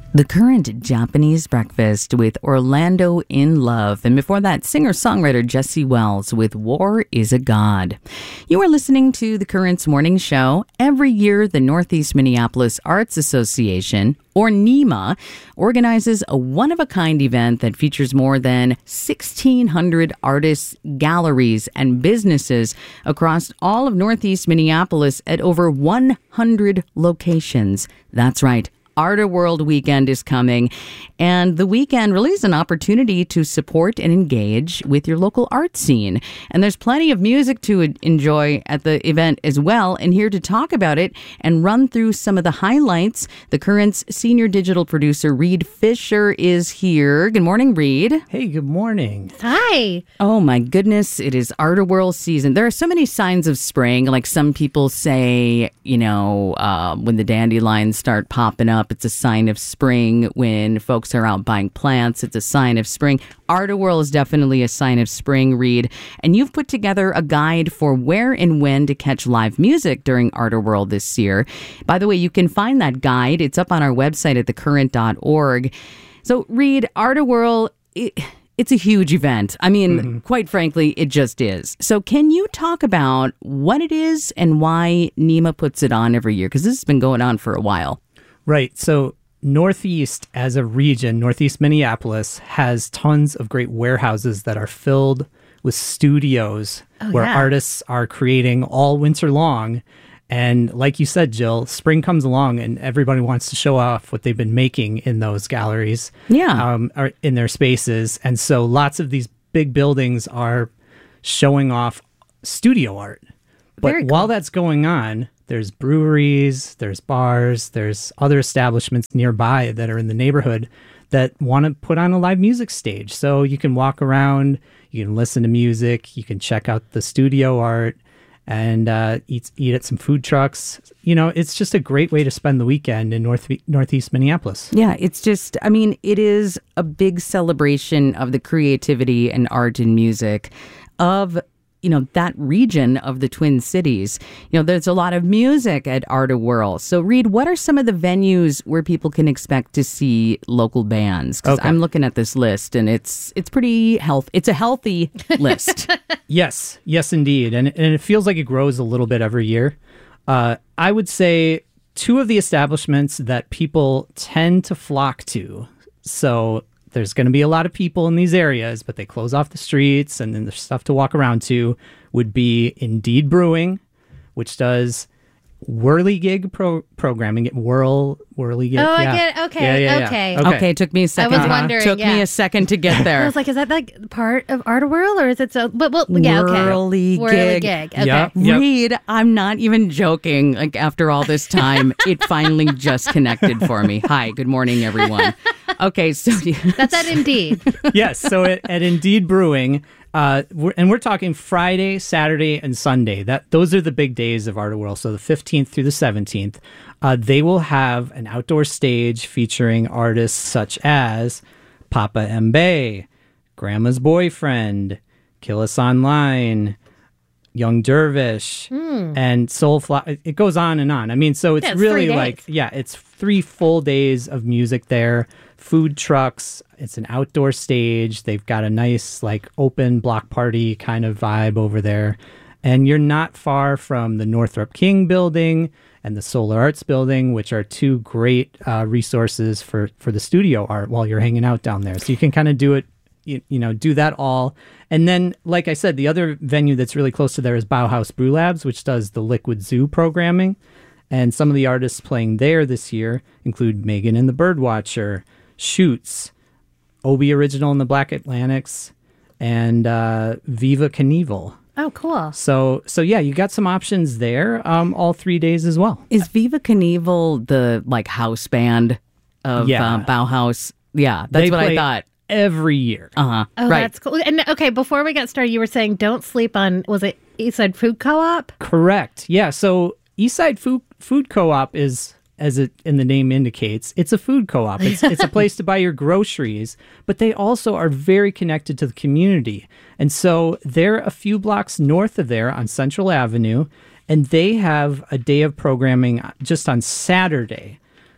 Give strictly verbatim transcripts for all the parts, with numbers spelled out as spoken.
The Current Japanese Breakfast with Orlando in Love. And before that, singer-songwriter Jesse Wells with War is a God. You are listening to The Current's morning show. Every year, the Northeast Minneapolis Arts Association, or NEMA, organizes a one-of-a-kind event that features more than sixteen hundred artists, galleries, and businesses across all of Northeast Minneapolis at over one hundred locations. That's right. Art World Weekend is coming, and the weekend really is an opportunity to support and engage with your local art scene. And there's plenty of music to enjoy at the event as well. And here to talk about it and run through some of the highlights, the Current's senior digital producer, Reed Fisher, is here. Good morning, Reed. Hey, good morning. Hi. Oh my goodness, it is Art World season. There are so many signs of spring. Like some people say, you know, uh, when the dandelions start popping up, it's a sign of spring. When folks are out buying plants, it's a sign of spring. Art World is definitely a sign of spring, Reed. And you've put together a guide for where and when to catch live music during Art World this year. By the way, you can find that guide. It's up on our website at the current dot org. So, Reed, Art World, it, it's a huge event. I mean, mm-hmm. quite frankly, it just is. So can you talk about what it is and why NEMA puts it on every year? Because this has been going on for a while. Right. So Northeast as a region, Northeast Minneapolis, has tons of great warehouses that are filled with studios oh, where yeah. artists are creating all winter long. And like you said, Jill, spring comes along and everybody wants to show off what they've been making in those galleries, yeah, um, or in their spaces. And so lots of these big buildings are showing off studio art. But Very cool. while that's going on, there's breweries, there's bars, there's other establishments nearby that are in the neighborhood that want to put on a live music stage. So you can walk around, you can listen to music, you can check out the studio art, and uh, eat eat at some food trucks. You know, it's just a great way to spend the weekend in North Northeast Minneapolis. Yeah, it's just, I mean, it is a big celebration of the creativity and art and music of, you know, that region of the Twin Cities. You know, there's a lot of music at Art World. So, Reed, what are some of the venues where people can expect to see local bands? Because okay. I'm looking at this list, and it's it's pretty health. It's a healthy list. Yes, yes, indeed. And, and it feels like it grows a little bit every year. Uh, I would say two of the establishments that people tend to flock to. So there's going to be a lot of people in these areas, but they close off the streets and then there's stuff to walk around to, would be Indeed Brewing, which does whirligig pro- programming. Whirl, whirligig. Oh, I yeah. get it. Okay, yeah, yeah, yeah. okay. okay. Okay, it took me a second. I was to, wondering, Took yeah. me a second to get there. I was like, is that like part of Art World or is it so? But well, yeah, okay. Whirligig. Whirligig. Okay. Yep. Yep. Reed, I'm not even joking. Like, after all this time, it finally just connected for me. Hi, good morning, everyone. Okay, so That's at Indeed. Yes, so at, at Indeed Brewing, uh, we're, and we're talking Friday, Saturday, and Sunday. That those are the big days of Art World. So the fifteenth through the seventeenth, uh, they will have an outdoor stage featuring artists such as Papa Mbae, Grandma's Boyfriend, Kill Us Online, Young Dervish, mm. and Soulflower. It goes on and on. I mean, so it's, yeah, it's really like, yeah, it's three full days of music there. Food trucks. It's an outdoor stage. They've got a nice, like, open block party kind of vibe over there. And you're not far from the Northrop King building and the Solar Arts building, which are two great uh, resources for, for the studio art while you're hanging out down there. So you can kind of do it, you, you know, do that all. And then, like I said, the other venue that's really close to there is Bauhaus Brew Labs, which does the Liquid Zoo programming. And some of the artists playing there this year include Megan and the Birdwatcher, Shoots, Obi Original and the Black Atlantics, and uh, Viva Knievel. Oh, cool. So, so yeah, you got some options there um, all three days as well. Is Viva Knievel the, like, house band of Yeah. uh, Bauhaus? Yeah, that's They what I play thought. Every year. Uh-huh. Oh, right. that's cool. And okay, before we got started, you were saying don't sleep on, was it Eastside Food Co-op? Correct. Yeah, so Eastside Food, Food Co-op is, as it in the name indicates, it's a food co-op. It's, it's a place to buy your groceries, but they also are very connected to the community. And so they're a few blocks north of there on Central Avenue, and they have a day of programming just on Saturday.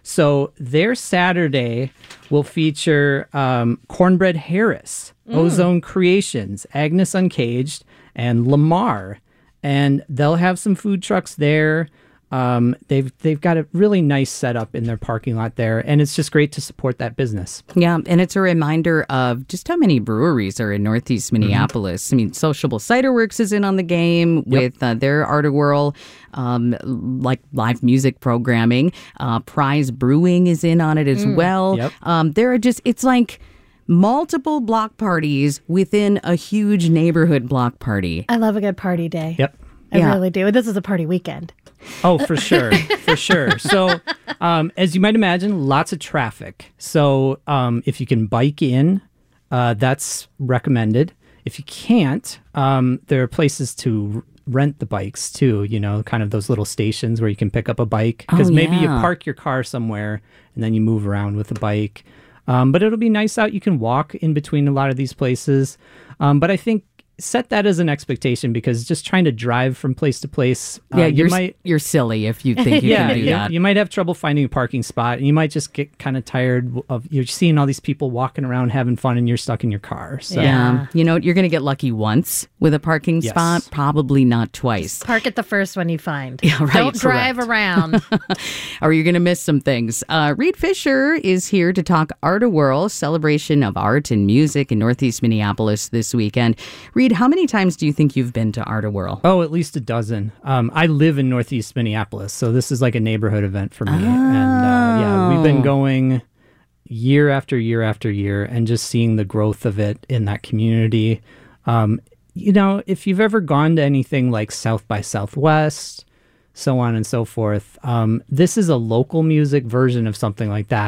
So their Saturday will feature um, Cornbread Harris, mm. Ozone Creations, Agnes Uncaged, and Lamar. And they'll have some food trucks there. Um, they've they've got a really nice setup in their parking lot there, and it's just great to support that business. Yeah, and it's a reminder of just how many breweries are in Northeast Minneapolis. Mm-hmm. I mean, Sociable Cider Works is in on the game yep. with uh, their Art of Whirl, um, like live music programming. Uh, Prize Brewing is in on it as mm. well. Yep. Um, there are just, it's like multiple block parties within a huge neighborhood block party. I love a good party day. Yep. I yeah. really do. This is a party weekend. Oh, for sure. For sure. So, um, as you might imagine, lots of traffic. So, um, if you can bike in, uh, that's recommended. If you can't, um, there are places to r- rent the bikes too, you know, kind of those little stations where you can pick up a bike. Because oh, maybe yeah. you park your car somewhere and then you move around with the bike. Um, but it'll be nice out. You can walk in between a lot of these places. Um, but I think set that as an expectation, because just trying to drive from place to place, uh, yeah, you you're might you're silly if you think you yeah, can do you, that. you might have trouble finding a parking spot, and you might just get kind of tired of you're seeing all these people walking around having fun, and you're stuck in your car. So yeah, you know, you're going to get lucky once with a parking Yes. spot, probably not twice. Park at the first one you find. Yeah, right, Don't drive correct. around. Or you're going to miss some things. Uh, Reed Fisher is here to talk Art of Whirl, celebration of art and music in Northeast Minneapolis this weekend. Reed, how many times do you think you've been to Art of Whirl? Oh, at least a dozen. Um, I live in Northeast Minneapolis, so this is like a neighborhood event for me. Oh. And uh, yeah, we've been going year after year after year, and just seeing the growth of it in that community. Um, you know, if you've ever gone to anything like South by Southwest, so on and so forth, um, this is a local music version of something like that.